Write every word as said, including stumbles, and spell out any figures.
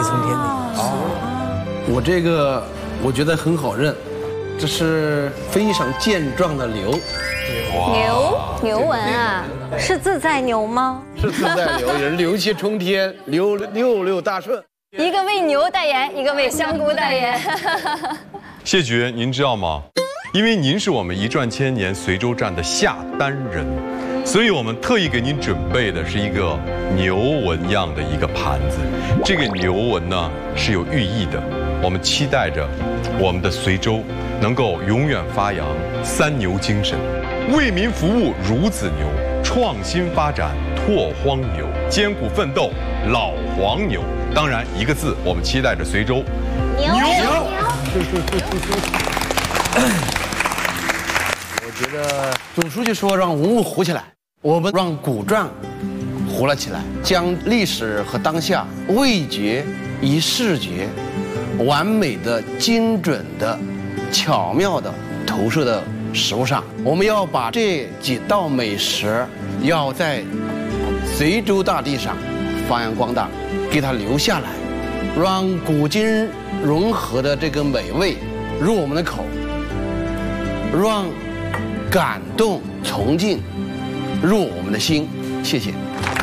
冲天的。 哦，我这个我觉得很好认，这是非常健壮的牛。 牛牛纹啊，是自在牛吗？ 是自在牛，也是牛气冲天，牛六六大顺。 一个为牛代言，一个为香菇代言。 谢局，您知道吗？因为您是我们一转千年随州站的下单人，所以我们特意给您准备的是一个牛纹样的一个盘子。这个牛纹呢是有寓意的，我们期待着我们的随州能够永远发扬三牛精神，为民服务孺子牛，创新发展拓荒牛，艰苦奋斗老黄牛。当然，一个字，我们期待着随州牛牛。 我觉得总书记说让文物活起来，我们让古传活了起来，将历史和当下味觉以视觉完美的、精准的、巧妙的投射到食物上。我们要把这几道美食要在随州大地上发扬光大，给它留下来，让古今融合的这个美味入我们的口，让感动崇敬入我们的心。谢谢。